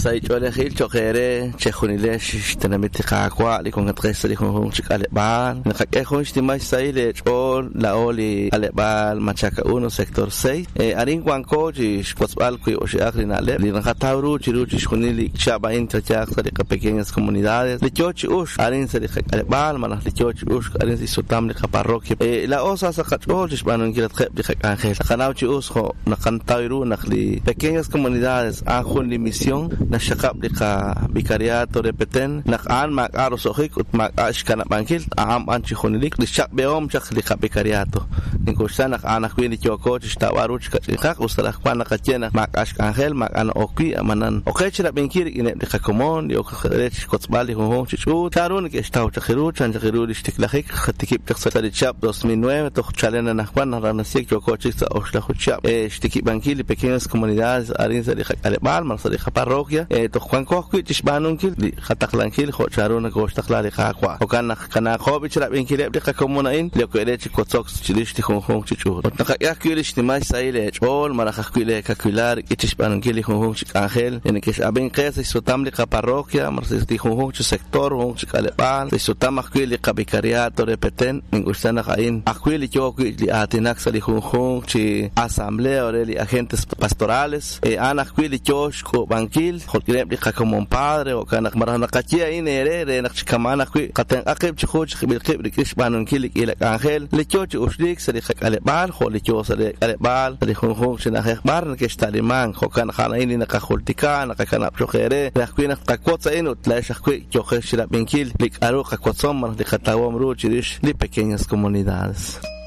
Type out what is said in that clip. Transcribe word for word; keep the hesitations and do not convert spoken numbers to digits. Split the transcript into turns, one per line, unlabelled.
sai chole khil chokhere chkhunile shtenamit khaqwa li kon qes li kon chikale bal nakake khon shtimai sai le chol la oli ale bal machaka uno sector seis arin kwanko ji shpotsbal ku o shiakrina le li nakatawru chiru chkhunili chaba intra chak tariqa pequeñas comunidades le chochi ush arin se ale bal manah le chochi ush arin si sutam li parroquia la osa sa khachol shbanon kirat khab li khangel khanawchi us kho nakantawru nakli pequeñas comunidades ajun li misión na shaqab li ka vicariato repeten nakan mak arosohik ut mak ashkana bankil aham anchi khunilik li shaq beom shaq li ka vicariato inkoshana ana kwini choko chtawaru chkak ustarak pana kachena mak ashk angel mak ana okwi amanan okechra benkir ine li ka komon li okhrech kotsbali ho chichu tarun ke shtaw chkhiru chan chkhiru li shtiklahik khatikib tkhsatari chap dos mil nueve to chalena nakwan ranasik choko chisa oshla chap e shtiki bankil li pequeñas comunidades arin se li khale bal mar se li parroquia e to kwan ko kwit shbanun kil li khataklan kil kho charuna ko shtaklali khaqwa o kan kana khobi chra benkil li ka komona in li ko erech kotsok chilishti khon khon chichu nakak yakil ishtimai saile chol mar khakwile kakular itishbanun kil khon khon changel en ke aben qes sotam li ka parroquia mar se ti khon khon sector khon chikale bal se sotam akwili ka vicariato repeten en ustana khain akwili yo li atinak sali khon khon chi asamblea oreli agentes pastorales e ana kwili choshko bankil khotgreb li como un padre o kana marana kachia inere re nak kamana kwi qaten aqib chkhuj bil qib likish banun kil ila angel li choch ushlik sali khale bal kholi cho sali ale bal li khon khon shna khbar ke shtaliman kho kan khalaini na khultika na kana chokhere rakwina takotsa inu tla shkwi chokhe shira bankil lik aro khotsom mar li khatawam ru chirish li pequeñas comunidades.